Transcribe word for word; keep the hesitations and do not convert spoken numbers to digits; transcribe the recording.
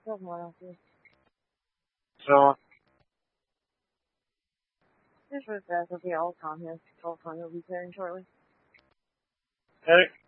Someone else's. So, This was that will be all comments. All fun will be clearing shortly. hey.